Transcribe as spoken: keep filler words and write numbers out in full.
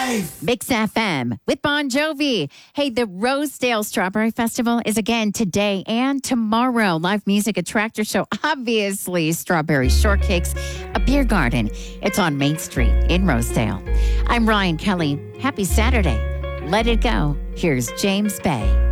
Mix F M with Bon Jovi. Hey, the Rosedale Strawberry Festival is again today and tomorrow. Live music, a tractor show, obviously strawberry shortcakes, a beer garden. It's on Main Street in Rosedale. I'm Ryan Kelly. Happy Saturday. Let it go. Here's James Bay.